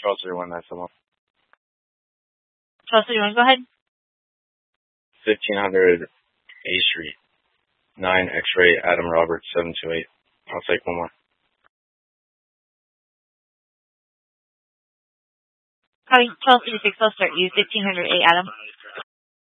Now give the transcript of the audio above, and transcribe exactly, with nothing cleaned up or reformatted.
Charles zero one nine seven one. Charles zero one, go ahead. fifteen hundred A Street. nine X-ray Adam Roberts seven two eight. I'll take one more. Calling twelve eighty-six, I'll start you. fifteen hundred A Adam.